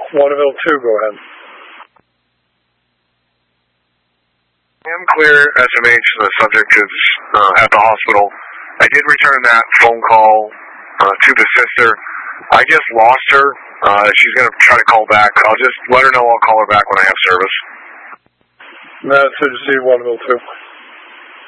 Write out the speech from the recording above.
Waterville 2, go ahead. I'm clear, SMH, the subject is at the hospital. I did return that phone call to the sister. I just lost her. She's going to try to call back. I'll just let her know I'll call her back when I have service. That's City Waterville 2.